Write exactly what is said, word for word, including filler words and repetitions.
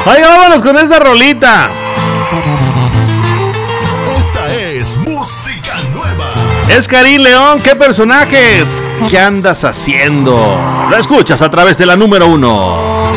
Oiga, vámonos con esta rolita. Esta es música nueva. Es Karim León. ¿Qué personajes? ¿Qué andas haciendo? Lo escuchas a través de la número uno.